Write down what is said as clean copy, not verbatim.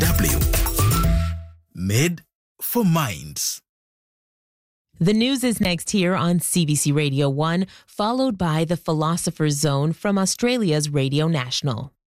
W. Made for Minds. The news is next here on CBC Radio 1, followed by the Philosopher's Zone from Australia's Radio National.